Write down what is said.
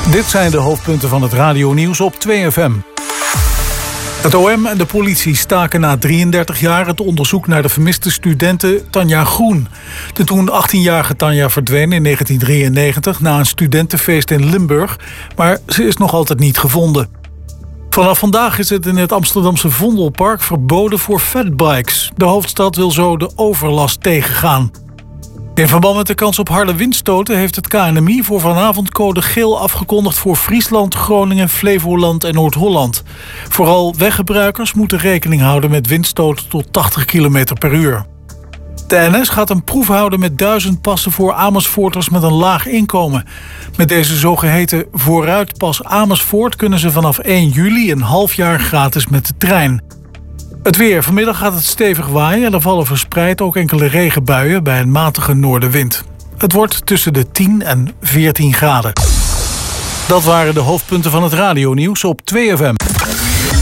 Dit zijn de hoofdpunten van het radionieuws op 2FM. Het OM en de politie staken na 33 jaar het onderzoek naar de vermiste studente Tanja Groen. De toen 18-jarige Tanja verdween in 1993 na een studentenfeest in Limburg, maar ze is nog altijd niet gevonden. Vanaf vandaag is het in het Amsterdamse Vondelpark verboden voor fatbikes. De hoofdstad wil zo de overlast tegengaan. In verband met de kans op harde windstoten heeft het KNMI voor vanavond code geel afgekondigd voor Friesland, Groningen, Flevoland en Noord-Holland. Vooral weggebruikers moeten rekening houden met windstoten tot 80 km per uur. De NS gaat een proef houden met 1000 passen voor Amersfoorters met een laag inkomen. Met deze zogeheten vooruitpas Amersfoort kunnen ze vanaf 1 juli een half jaar gratis met de trein. Het weer. Vanmiddag gaat het stevig waaien en er vallen verspreid ook enkele regenbuien bij een matige noordenwind. Het wordt tussen de 10 en 14 graden. Dat waren de hoofdpunten van het radionieuws op 2FM.